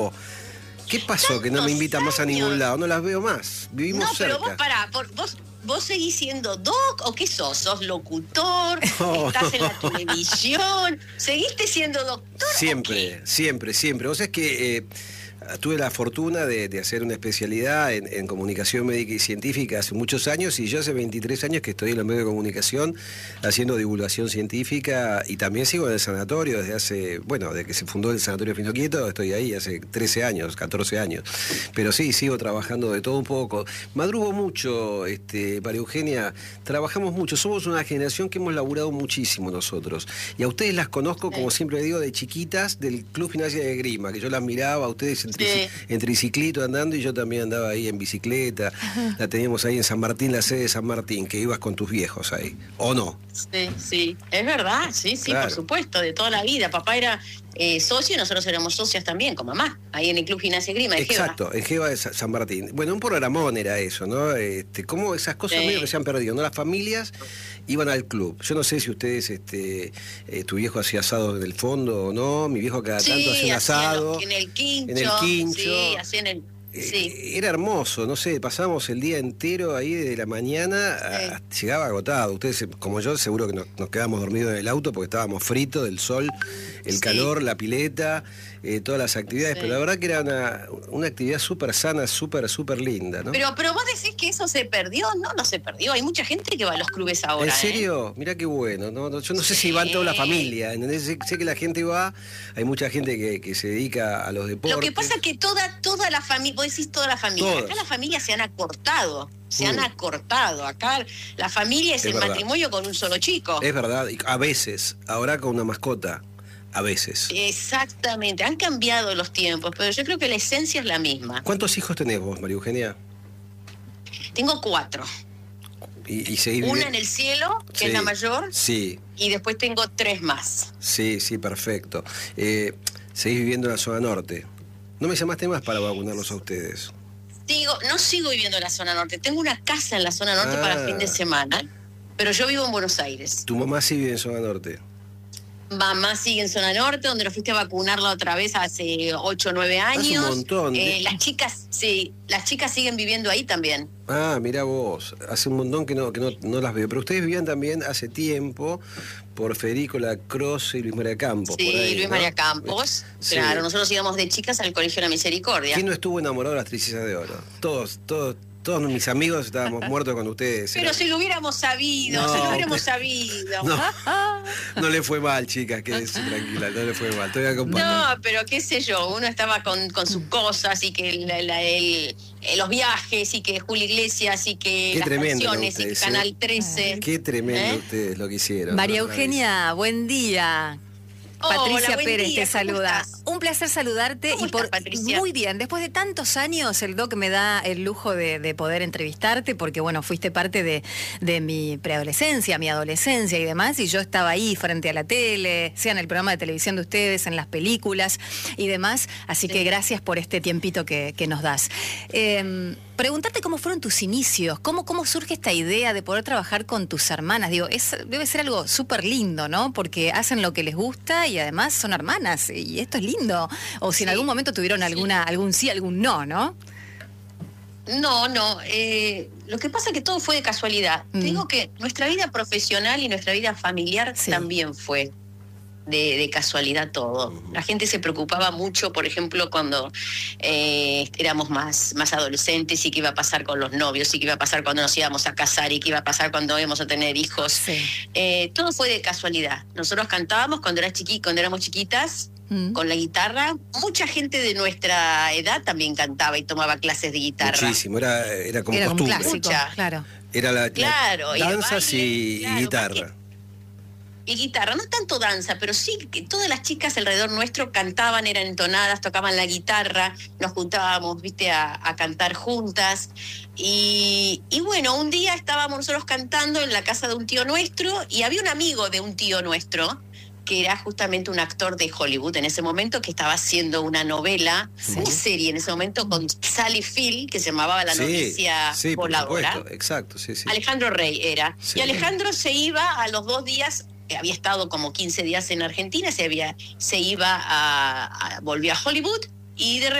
¿Qué pasó que no me invitan más a ningún lado? No las veo más. Vivimos cerca. No, pero vos seguís siendo doc o qué sos? ¿Sos locutor? Oh, ¿Estás en la televisión? ¿Seguiste siendo doctor? Siempre. Vos sabés que tuve la fortuna de hacer una especialidad en comunicación médica y científica hace muchos años, y yo hace 23 años que estoy en los medios de comunicación haciendo divulgación científica, y también sigo en el sanatorio desde que se fundó el Sanatorio Finoquieto, estoy ahí hace 13 años, 14 años. Pero sí, sigo trabajando de todo un poco. Madrugo mucho, María Eugenia, trabajamos mucho, somos una generación que hemos laburado muchísimo nosotros. Y a ustedes las conozco, como siempre digo, de chiquitas, del Club Gimnasia de Esgrima, que yo las miraba a ustedes en triciclito andando, y yo también andaba ahí en bicicleta. La teníamos ahí en San Martín, la sede de San Martín, que ibas con tus viejos ahí, ¿o no? Sí, es verdad, sí, claro. Por supuesto, de toda la vida. Papá era socio y nosotros éramos socias también, con mamá, ahí en el Club Gimnasia Esgrima de Geva. Exacto, en Geva de San Martín. Bueno, un programón era eso, ¿no? Cómo esas cosas medio que se han perdido, ¿no? Las familias iban al club. Yo no sé si ustedes, tu viejo hacía asado en el fondo o no. Mi viejo cada tanto hacía un asado. En el quincho. Sí, hacían el... Era hermoso, no sé, pasábamos el día entero ahí desde la mañana, llegaba agotado. Ustedes, como yo, seguro que nos quedamos dormidos en el auto porque estábamos fritos del sol, el calor, la pileta, todas las actividades, pero la verdad que era una actividad súper sana, súper linda, ¿no? Pero vos decís que eso se perdió. No se perdió, hay mucha gente que va a los clubes ahora. ¿En serio? Mirá qué bueno, ¿no? Yo no sé si van toda la familia, ¿entendés? Sé que la gente va, hay mucha gente que se dedica a los deportes. Lo que pasa es que toda la familia, vos decís toda la familia, acá las familias se han acortado. Acá la familia es el verdad. Matrimonio con un solo chico. Es verdad, a veces, ahora con una mascota. A veces. Exactamente, han cambiado los tiempos, pero yo creo que la esencia es la misma. ¿Cuántos hijos tenés vos, María Eugenia? Tengo 4. ¿Y seguís una en el cielo, que es la mayor. Sí. Y después tengo 3 más. Sí, perfecto. Seguís viviendo en la zona norte. ¿No me llamaste más para vacunarlos a ustedes? No sigo viviendo en la zona norte. Tengo una casa en la zona norte para fin de semana, pero yo vivo en Buenos Aires. ¿Tu mamá sí vive en zona norte? Mamá sigue en zona norte, donde lo fuiste a vacunarla otra vez hace 8 o 9 años. Hace un montón. Las chicas siguen viviendo ahí también. Mirá vos, hace un montón que no las veo. Pero ustedes vivían también hace tiempo por Federico Lacroze y Luis María Campos. Sí, por ahí, Luis María Campos. Sí. Claro, nosotros íbamos de chicas al Colegio de la Misericordia. ¿Quién no estuvo enamorado de las Trillizas de Oro? Todos mis amigos estábamos muertos con ustedes. Pero si lo hubiéramos sabido, No le fue mal, chicas, quédense tranquila, no le fue mal, estoy acompañado. No, pero qué sé yo, uno estaba con sus cosas, y que los viajes, y que Julio Iglesias, y que las canciones, y que Canal 13. Qué tremendo ustedes lo que hicieron. María Eugenia, buen día. Patricia Pérez te saluda. Un placer saludarte. ¿Cómo estás, Patricia? Muy bien. Después de tantos años, el Doc me da el lujo de poder entrevistarte, porque bueno, fuiste parte de mi preadolescencia, mi adolescencia y demás, y yo estaba ahí frente a la tele, sea en el programa de televisión de ustedes, en las películas y demás. Así que gracias por este tiempito que nos das. Preguntarte cómo fueron tus inicios, cómo surge esta idea de poder trabajar con tus hermanas. Digo, debe ser algo súper lindo, ¿no? Porque hacen lo que les gusta y además son hermanas, y esto es lindo. O si en algún momento tuvieron algún sí, algún no, ¿no? No. Lo que pasa es que todo fue de casualidad. Te digo que nuestra vida profesional y nuestra vida familiar también fue de casualidad todo. La gente se preocupaba mucho, por ejemplo, cuando éramos más adolescentes, y qué iba a pasar con los novios, y qué iba a pasar cuando nos íbamos a casar, y qué iba a pasar cuando íbamos a tener hijos. Todo fue de casualidad. Nosotros cantábamos cuando éramos chiquitas, con la guitarra. Mucha gente de nuestra edad también cantaba y tomaba clases de guitarra. Muchísimo, era como costumbre. Un clásico, claro. Era la danzas y guitarra. Y guitarra, no tanto danza, pero sí que todas las chicas alrededor nuestro cantaban, eran entonadas, tocaban la guitarra, nos juntábamos, a cantar juntas. Y bueno, un día estábamos nosotros cantando en la casa de un tío nuestro, y había un amigo de un tío nuestro que era justamente un actor de Hollywood en ese momento, que estaba haciendo una novela, una serie en ese momento con Sally Field, que se llamaba La Noticia Voladora. Por supuesto, exacto, sí. Alejandro Rey era. Sí. Y Alejandro se iba a los 2 días, había estado como 15 días en Argentina, volvió a Hollywood, Y de